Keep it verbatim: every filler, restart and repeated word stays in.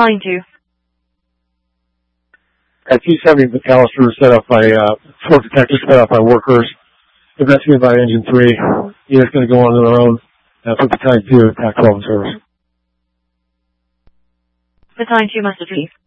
Battalion two. At T seventy, McAllister was set up by, uh, smoke detectors set up by workers, investigated by Engine three. Unit's going to go on their own. Uh, for Battalion two, Attack twelve in service. Battalion two must achieve.